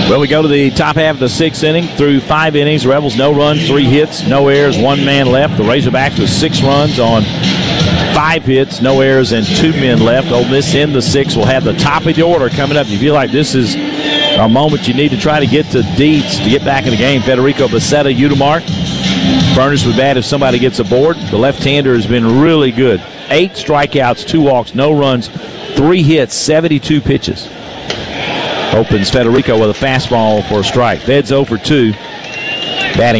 Well, we go to the top half of the sixth inning. Through 5 innings, Rebels no runs, 3 hits, no errors, 1 man left. The Razorbacks with 6 runs on 5 hits, no errors, and 2 men left. Ole Miss in the 6th will have the top of the order coming up. You feel like this is a moment you need to try to get to Dietz to get back in the game. Federico Becerra, Udemark. Furnace would bat if somebody gets aboard. The left-hander has been really good. 8 strikeouts, 2 walks, no runs, 3 hits, 72 pitches. Opens Federico with a fastball for a strike. Fed's 0 for 2. Batting